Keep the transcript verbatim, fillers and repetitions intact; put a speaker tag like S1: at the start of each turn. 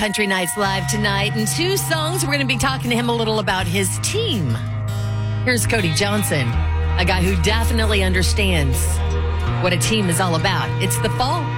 S1: Country Nights Live tonight. In two songs, we're going to be talking to him a little about his team. Here's Cody Johnson, a guy who definitely understands what a team is all about. It's the fall.